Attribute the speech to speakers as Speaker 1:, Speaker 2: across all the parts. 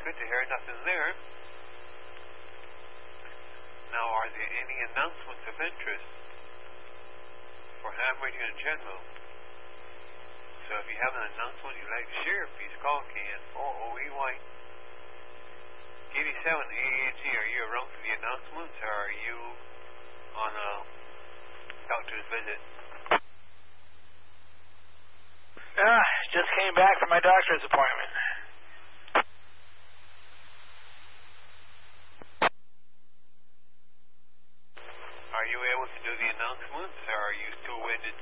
Speaker 1: good to hear. Nothing there. Now, are there any announcements of interest for ham radio in general? So if you have an announcement you'd like to share, please call KN 4OEY 87 AAG. Are you around for the announcements, or are you on a doctor's visit?
Speaker 2: Just came back from my doctor's appointment.
Speaker 1: Are you able to do the announcements, or are you still winded?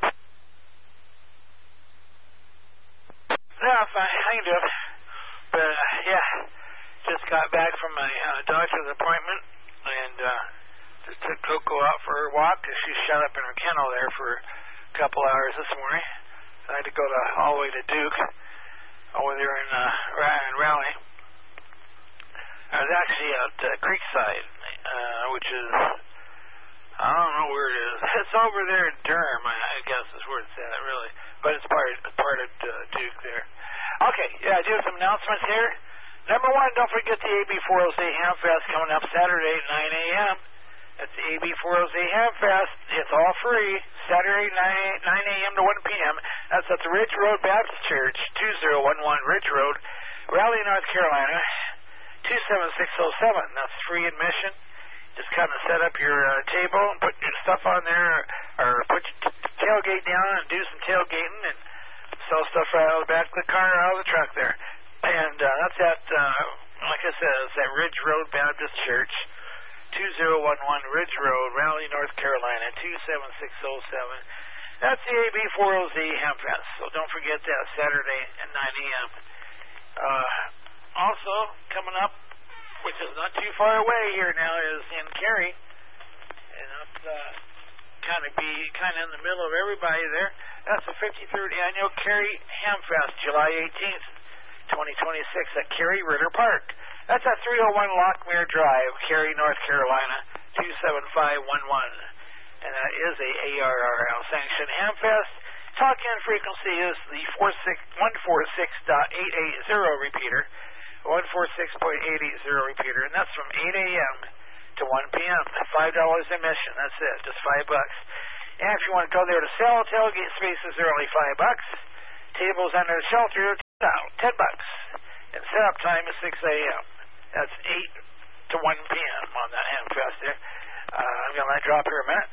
Speaker 2: Yeah, fine. I can do it. But, yeah, just got back from my doctor's appointment, and just took Coco out for her walk, because she's shut up in her kennel there for a couple hours this morning. So I had to go all the way to Duke, over there in Raleigh. I was actually at Creekside, which is, I don't know where it is. It's over there in Durham, I guess is where it's at, really. But it's part of Duke there. Okay, yeah, I do have some announcements here. Number one, don't forget the AB4OZ Ham Fest coming up Saturday at 9 a.m. That's the AB4OZ Ham Fest. It's all free. Saturday 9 a.m. to 1 p.m. That's at the Ridge Road Baptist Church, 2011 Ridge Road, Raleigh, North Carolina, 27607. That's free admission. Just kind of set up your table and put your stuff on there, or put your tailgate down and do some tailgating and sell stuff right out of the back of the car or out of the truck there. And that's at, like I said, it's at Ridge Road Baptist Church, 2011 Ridge Road, Raleigh, North Carolina, 27607. That's the AB4OZ Ham Fest. So don't forget that, Saturday at 9 a.m. Also, coming up, which is not too far away here now, is in Cary. And that's kind of in the middle of everybody there. That's the 53rd Annual Cary Ham Fest, July 18th, 2026 at Cary Ritter Park. That's at 301 Lockmere Drive, Cary, North Carolina, 27511. And that is a ARRL sanctioned Ham Fest. Talk-in frequency is the 146.880 repeater, 146.880 repeater, and that's from 8 a.m. to 1 p.m. $5 admission. That's it, just $5. And if you want to go there to sell, tailgate spaces are only $5. Tables under the shelter, $10. And setup time is 6 a.m. That's 8 to 1 p.m. on that Ham Fest there. I'm going to let it drop here a minute.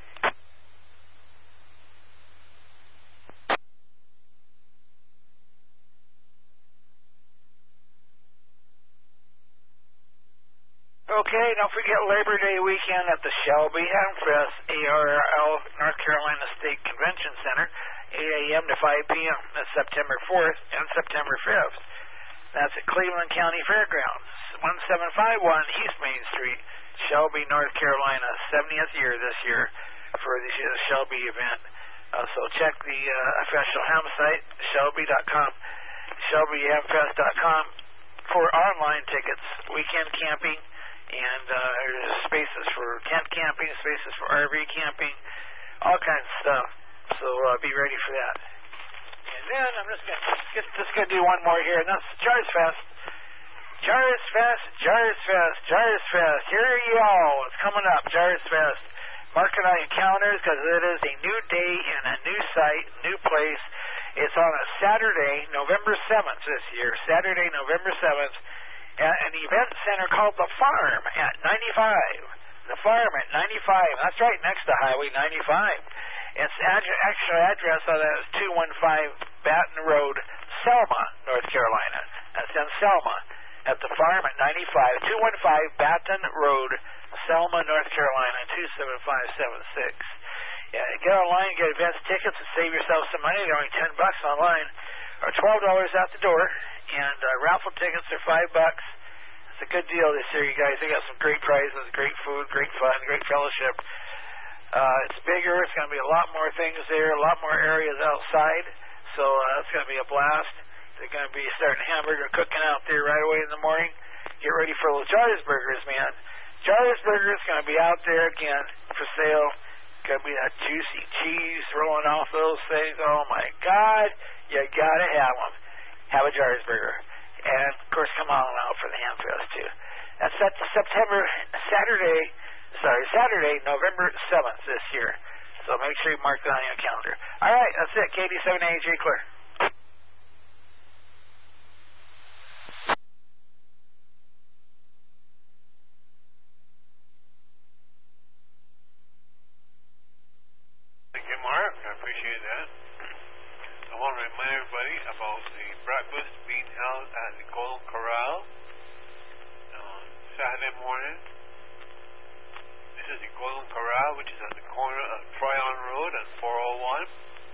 Speaker 2: Okay, don't forget Labor Day weekend at the Shelby Ham Fest, ARRL, North Carolina State Convention Center, 8 a.m. to 5 p.m. That's September 4th and September 5th. That's at Cleveland County Fairgrounds, 1751 East Main Street, Shelby, North Carolina, 70th year this year for the Shelby event. So check the official ham site, shelby.com, shelbyhamfest.com for online tickets, weekend camping, and there's spaces for tent camping, spaces for RV camping, all kinds of stuff. So be ready for that. And then I'm just gonna do one more here, and that's Jars Fest. Jars Fest, Jars Fest, Jars Fest. Here you all. It's coming up, Jars Fest. Mark it on your calendars, because it is a new day and a new site, new place. It's on a Saturday, November 7th this year. Saturday, November 7th. At an event center called The Farm at 95. The Farm at 95. That's right next to Highway 95. Its actual address on that is 215 Baton Road, Selma, North Carolina. That's in Selma. At The Farm at 95. 215 Baton Road, Selma, North Carolina, 27576. Yeah, get online, get advance tickets, and save yourself some money. They're only $10 online, or $12 at the door. And raffle tickets are $5. It's a good deal this year, you guys. They got some great prizes, great food, great fun, great fellowship. It's bigger. It's going to be a lot more things there, a lot more areas outside. So it's going to be a blast. They're going to be starting hamburger cooking out there right away in the morning. Get ready for those Jars Burgers, man. Jars Burgers going to be out there again for sale. Going to be that juicy cheese rolling off those things. Oh, my God. You got to have them. Have a Jars Burger. And course, come on out for the Hamfest, too. That's Saturday, November 7th this year. So make sure you mark that on your calendar. All right, that's it. KD7AJ clear.
Speaker 1: Thank you, Mark. I appreciate that. I want to remind everybody about the breakfast being held at the Golden Corral on Saturday morning. This is the Golden Corral, which is on the corner of Tryon Road and 401.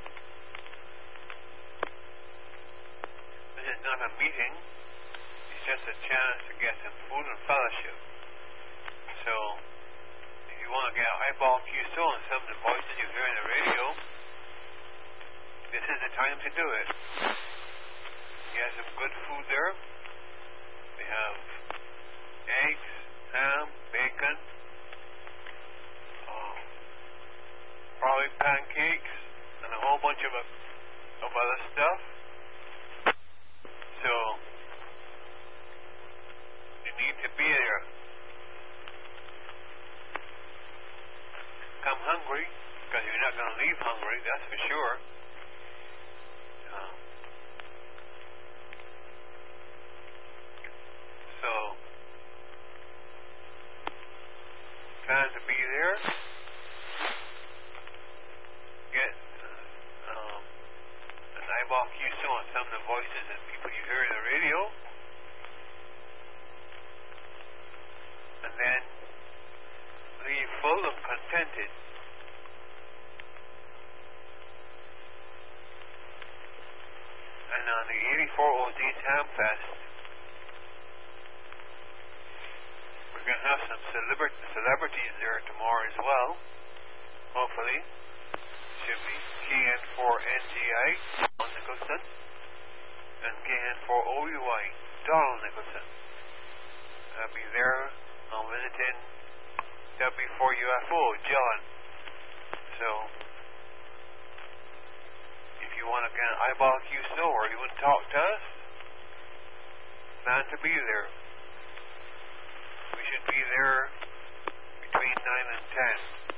Speaker 1: This is not a meeting. It's just a chance to get some food and fellowship. So, if you want to get an eyeball QSO on some of the voices you hear in the radio, this is the time to do it. You have some good food there. They have eggs, ham, bacon, probably pancakes, and a whole bunch of other stuff. So, you need to be there. Come hungry, because you're not going to leave hungry, that's for sure. So, plan to be there. Get an eyeball QSO on some of the voices and people you hear in the radio. And then leave full and contented. And on the 84 OD's Hamfest, we're going to have some celebrities there tomorrow as well, hopefully. Should be KN4NGI, Donald Nicholson, and KN4OUI, Donald Nicholson. I'll be there visiting W4UFO, John. So, if you want to get an eyeball QSO or you want to talk to us, plan to be there. We should be there between 9 and 10.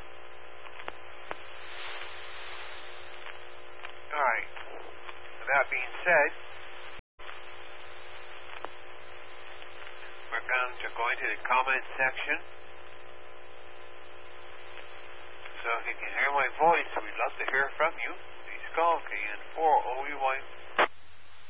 Speaker 1: Alright, with that being said, we're going to go into the comment section. So if you can hear my voice, we'd love to hear from you. Please call KN4OUI